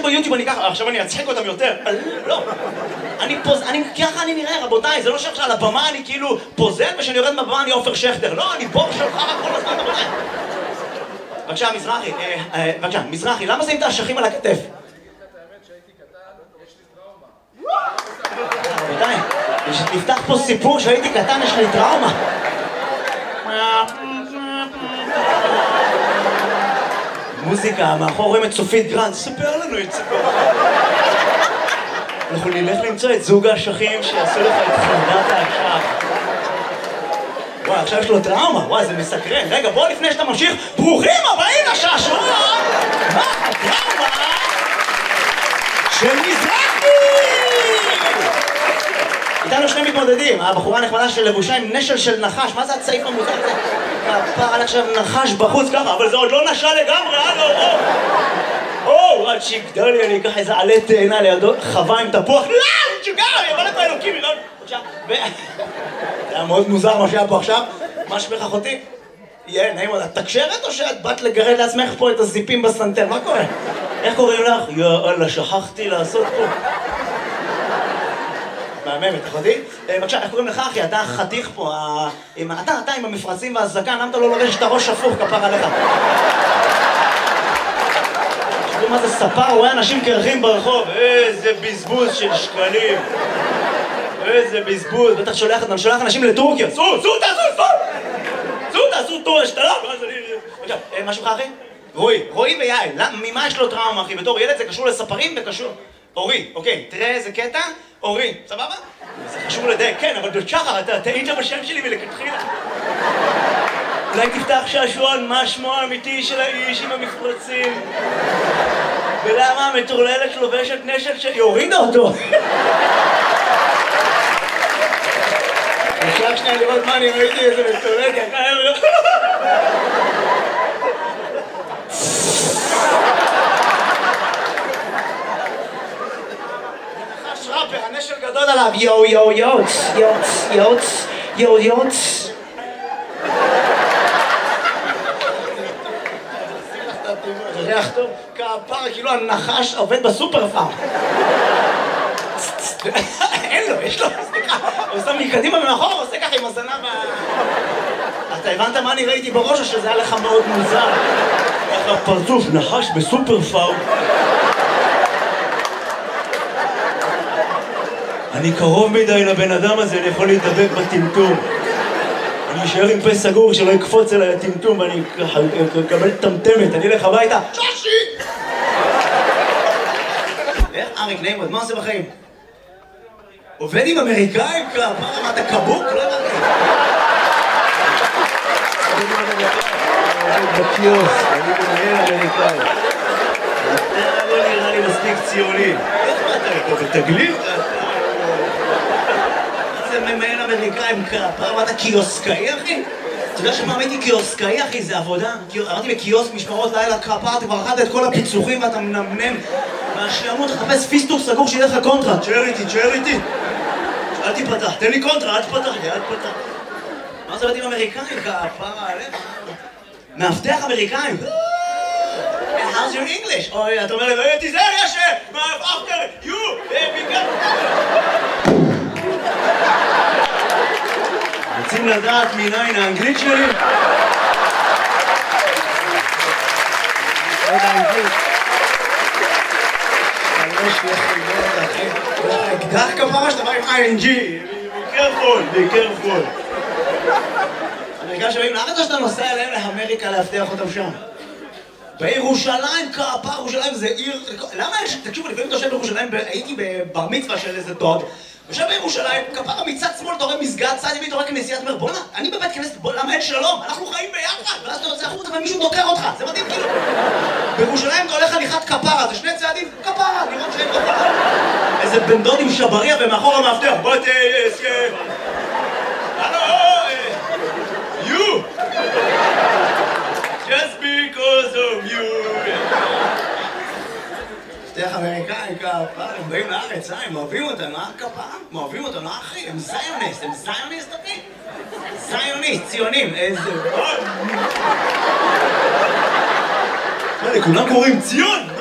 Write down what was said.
ביוטיוב אני ככה, עכשיו אני אצחק אותם יותר. לא. ככה אני נראה, רבותיי, זה לא שעכשיו על הבמה אני כאילו פוזל ושאני יורד מהבמה אני עופר שכטר. לא, אני בור שלך רק כל הזמן, רבותיי. בבקשה, מזרחי, למה שמים את האשכים על הכתף? רבותיי, נפתח פה סיפור שהייתי קטן, יש לי טראומה. מוזיקה, מאחור רואים את צופית גרנד, ספר לנו את סיפור. אנחנו נלך למצוא את זוג האשכים שיעשו לך את חמדת האשך. וואי, עכשיו יש לו טראומה, וואי, זה מסקרן. רגע, בוא לפני שאתה ממשיך, ברוכים הבאים לשעשוע! מה הטראומה של מזרחי? איתנו שני מתמודדים, הבחורה נחמדה של לבושה עם נשל של נחש, מה זה הצעיף המוזר הזה? הפער עליך עכשיו נחש בחוץ ככה, אבל זה עוד לא נשל לגמרי, עד שיגדל לי, אני אקח איזה עלה תאנה לידו, חווה עם תפוח, לא, שיגר, אני אבוא לפה אלוקים, לא, בבקשה, זה היה מאוד מוזר מה שהיה פה עכשיו, מה שמך אחותי? יהיה, נעים עוד, את תקשרת או שאת באת לגרד לעצמך פה את הזיפים בסנטר, מה קורה? איך קוראים לך? יאללה, שכחתי לעשות פה. מהממת, אחותי? בבקשה, איך קוראים לך אחי? אתה חתיך פה, אתה עם המפרצים והזקן, למה אתה לא לובש את הראש הפוך כפר עליך? תראו מה זה ספר, רואה אנשים קרחים ברחוב, איזה בזבוז של שקלים. איזה בזבוז, בטח שולח אנשים לטורקיה. תעשו טור השתלה, ואז אני... בבקשה, מה שמך אחי? רועי ויעל, ממה יש לו טראומה אחי? בתור ילד זה קשור לספרים וקשור... אורי, אוקיי, תראה איזה קטע, אורי, סבבה? זה חשוב לדייק, כן, אבל דוצ'חר, אתה טעית בשם שלי ולכתחילה. אולי תפתח שעשועון, מה שמו האמיתי של האיש עם המפרצים? ולמה המטורללת לובשת נשל שהיא הורידה אותו? אפשר שנייה לראות מה אני ראיתי איזה מטורללת, הנשל גדול עליו, יוץ. ריח טוב, כפר, כאילו הנחש עובד בסופר פארם. אין לו, יש לו, סליחה, הוא שם מקדימה ומאחור, הוא עושה ככה עם הזנב. אתה הבנת מה אני ראיתי בראש או שזה היה לך מאוד מוזר? ככה פרצוף, נחש בסופר פארם. אני קרוב מדי לבן אדם הזה, אני יכול להתדבק בטמטום. אני אשאר עם פה סגור שלא יקפוץ אליי הטמטום ואני אקבל טמטמת, אני אלך הביתה. שושי! איך אריק נעימות, מה עושה בחיים? עובד עם אמריקאים? מה אתה קבוק? לא הבנתי. בקיוס, אני מנהל אמריקאי. אתה לא נראה לי מספיק ציוני. איך מה אתה פה בתגלית? ממהל אמריקאים פעם אתה קיוסקאי אחי? אתה יודע שפעם הייתי קיוסקאי אחי, זה עבודה? אמרתי בקיוסק משמרות לילה כפר, אתה כבר אכלת את כל הפיצוחים ואתה מנמנם והשעמות תחפש פיסטוק סגור שיהיה לך קונטרה. תשאר איתי אל תיפתח, תן לי קונטרה, אל תפתח לי, אל תפתח. מה זה בתים אמריקאים? כפר עליך? מאבטח אמריקאים? How's your English? אוי, אתה אומר לי, תיזהר, יש after you, רוצים לדעת מניין האנגלית שלי? לא יודע אנגלית. יש לך אקדח כפרה שאתה בא עם ING. Be careful. אמריקאים שבאים לארץ או שאתה נוסע אליהם לאמריקה להבטיח אותם שם? בירושלים, כפר, ירושלים זה עיר... למה יש... תקשיבו, לפעמים אתה יושב בירושלים, הייתי בבר מצווה של איזה דוד יושב בירושלים, כפרה מצד שמאל, אתה רואה מסגד, צד ימין, אתה רואה כנסייה, אתה אומר, בוא'נה, אני בבית כנסת, למה אין שלום? אנחנו חיים ביחד, ואז אתה יוצא החוצה ומישהו דוקר אותך, זה מדהים כאילו. בירושלים אתה הולך הליכת כפרה, זה שני צעדים, כפרה, לראות שהם כפרה. איזה בן דוד עם שבריה ומאחור המאבטח, בוא תהיה הסכם. הלו, you! Just because of you! שתיך אמריקאים כפרה, הם באים לארץ, הם אוהבים אותנו, הם אוהבים אותנו, אחי, הם זיוניסט, אחי? זיוניסט, ציונים, איזה... כולם קוראים ציון!